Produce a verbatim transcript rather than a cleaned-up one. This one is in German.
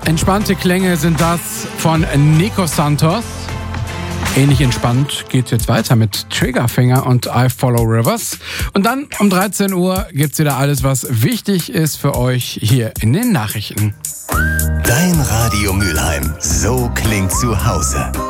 Entspannte Klänge sind das von Nico Santos. Ähnlich entspannt geht's jetzt weiter mit Triggerfinger und I Follow Rivers. Und dann um dreizehn Uhr gibt's wieder alles, was wichtig ist für euch hier in den Nachrichten. Dein Radio Mülheim. So klingt zu Hause.